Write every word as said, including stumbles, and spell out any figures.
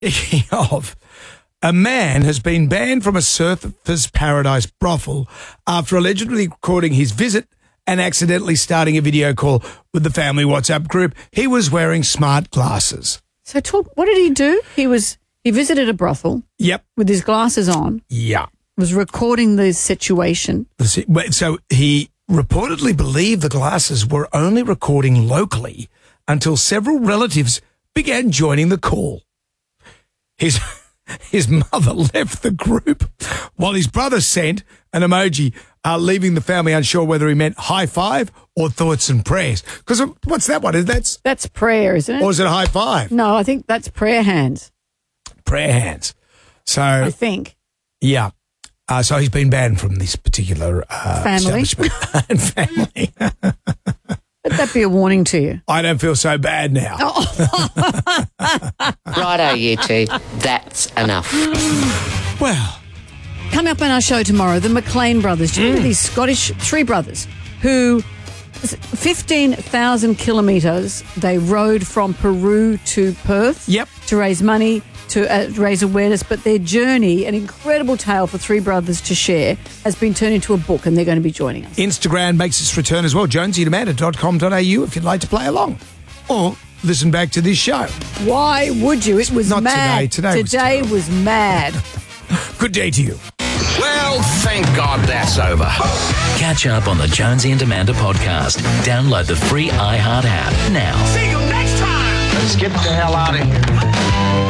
Speaking of, a man has been banned from a Surfers Paradise brothel after allegedly recording his visit and accidentally starting a video call with the family WhatsApp group. He was wearing smart glasses. So talk, what did he do? He was he visited a brothel. Yep. With his glasses on. Yeah. Was recording the situation. So he reportedly believed the glasses were only recording locally until several relatives began joining the call. His his mother left the group while his brother sent an emoji uh, leaving the family unsure whether he meant high five or thoughts and prayers. Because what's that one? Is that's That's prayer, isn't it? Or is it a high five? No, I think that's prayer hands. Prayer hands. So I think. Yeah. Uh, so he's been banned from this particular uh, family. establishment and family. Let that be a warning to you. I don't feel so bad now. Oh. Righto, you two. That's enough. Well. Coming up on our show tomorrow, the McLean brothers. Do you remember these Scottish three brothers who fifteen thousand kilometres they rode from Peru to Perth yep. to raise money, to uh, raise awareness, but their journey, an incredible tale for three brothers to share, has been turned into a book and they're going to be joining us. Instagram makes its return as well, jonesy and amanda dot com dot a u if you'd like to play along or listen back to this show. Why would you? It was Not mad. today. Today, today was, was mad. Good day to you. Well, thank God that's over. Catch up on the Jonesy and Amanda podcast. Download the free iHeart app now. See you next time. Let's get the hell out of here.